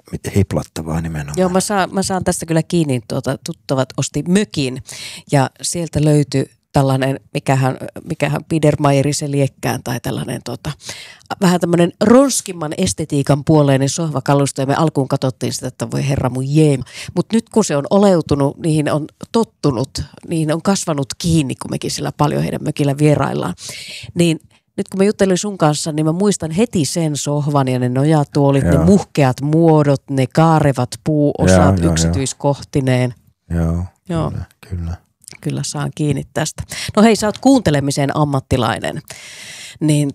hiplattavaa nimenomaan. Joo, mä saan tästä kyllä kiinni, tuttavat osti mökin ja sieltä löytyi tällainen, mikähän Biedermeieri se liekkään tai tällainen vähän tämmöinen ronskimman estetiikan puoleinen sohvakalusto ja me alkuun katsottiin sitä, että voi herra mun jee. Mutta nyt kun se on oleutunut, niihin on tottunut, niihin on kasvanut kiinni, kun mekin sillä paljon heidän mökillä vieraillaan, niin nyt kun mä juttelin sun kanssa, niin mä muistan heti sen sohvan ja ne nojatuolit, ne muhkeat muodot, ne kaarevat puuosat yksityiskohtineen. Joo, kyllä. Kyllä saan kiinni tästä. No hei, sä oot kuuntelemisen ammattilainen. Niin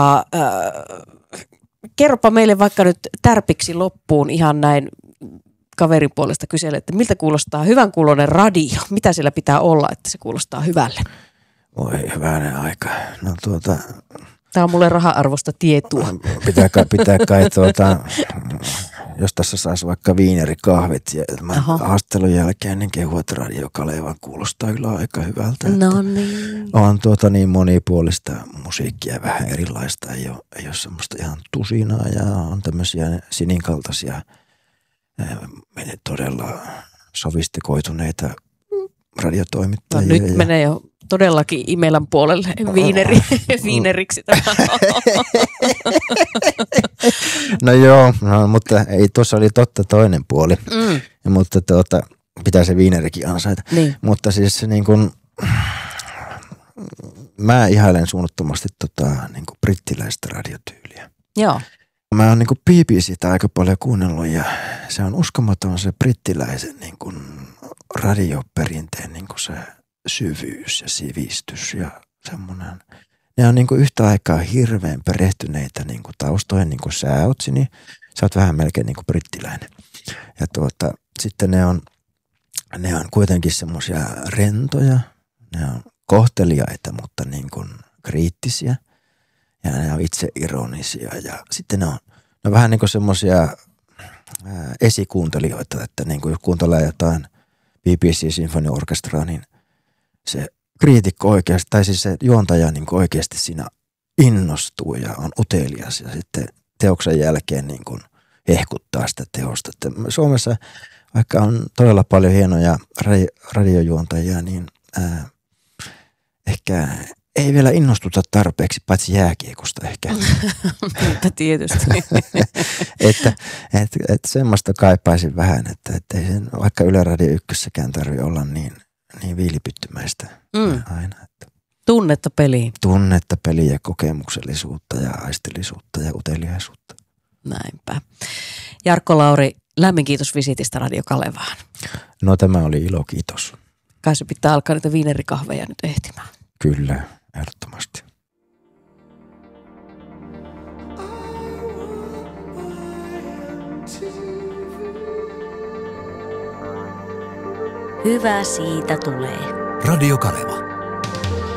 kerropa meille vaikka nyt tärpiksi loppuun ihan näin kaverin puolesta kysellä, että miltä kuulostaa hyvän kuuloinen radio? Mitä siellä pitää olla, että se kuulostaa hyvälle? Oi, hyvänen aika. No Tämä on mulle raha-arvosta tietoa. Pitää kai jos tässä saisi vaikka viinerikahvit ja haastattelun jälkeen, niin kehu, että Radio Kaleva kuulostaa kyllä aika hyvältä. No niin. On niin monipuolista musiikkia, vähän erilaista. Ei ole semmoista ihan tusinaa ja on tämmöisiä sininkaltaisia, todella sofistikoituneita radiotoimittajia. No nyt menee jo todellakin Imelän puolelle viineriksi tämä. No joo, mutta ei tuossa oli totta toinen puoli, mutta pitää se viinerikin ansaita. Niin. Mutta siis niin kuin, mä ihailen suunnattomasti niin kuin brittiläistä radiotyyliä. Joo. Mä oon niin kuin BBC:tä aika paljon kuunnellut ja se on uskomaton se brittiläisen niin kuin radioperinteen niin kuin se syvyys ja sivistys ja semmoinen. Ne on niin kuin yhtä aikaa hirveän perehtyneitä niin kuin taustoihin, niin kuin sä oot, niin sä oot vähän melkein niin kuin brittiläinen. Ja sitten ne on kuitenkin semmoisia rentoja, ne on kohteliaita, mutta niin kuin kriittisiä ja ne on itse ironisia ja sitten ne on vähän niin kuin semmoisia esikuuntelijoita, että niin kuin jos kuuntelee jotain BBC Symphony Orchestraa, niin se kriitikko oikeasti, tai siis se juontaja niin kuin oikeasti siinä innostuu ja on utelias ja sitten teoksen jälkeen niin kuin hehkuttaa sitä teosta. Että Suomessa, vaikka on todella paljon hienoja radiojuontajia, niin ehkä ei vielä innostuta tarpeeksi, paitsi jääkiekosta ehkä. Mutta tietysti. että semmoista kaipaisin vähän, että ei sen vaikka Yle Radio 1:ssäkään tarvitse olla niin viilipyttymäistä aina. Että Tunnetta peliin. Tunnetta peliä, kokemuksellisuutta ja aistelisuutta ja uteliaisuutta. Näinpä. Jarkko Lauri, lämmin kiitos visitistä Radio Kalevaan. No tämä oli ilo, kiitos. Kai se pitää alkaa niitä viinerikahveja nyt ehtimään. Kyllä, ehdottomasti. Hyvä siitä tulee. Radio Kaleva.